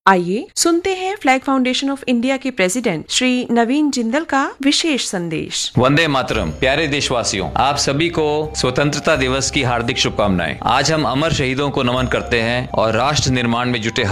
आइए सुनते हैं फ्लैग फाउंडेशन ऑफ इंडिया के प्रेसिडेंट श्री नवीन जिंदल का विशेष संदेश। वंदे मातरम। प्यारे देशवासियों, आप सभी को स्वतंत्रता दिवस की हार्दिक शुभकामनाएं। आज हम अमर शहीदों को नमन करते हैं और राष्ट्र निर्माण में जुटे